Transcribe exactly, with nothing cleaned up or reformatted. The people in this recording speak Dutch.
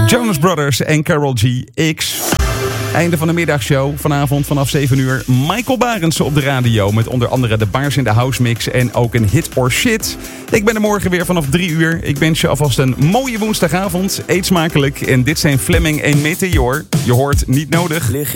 Jonas Brothers en Karol G. X. Einde van de middagshow. Vanavond vanaf zeven uur. Michael Barendse op de radio. Met onder andere de Baars in de House Mix. En ook een hit or shit. Ik ben er morgen weer vanaf drie uur. Ik wens je alvast een mooie woensdagavond. Eet smakelijk. En dit zijn Fleming en Meteor. Je hoort Niet Nodig.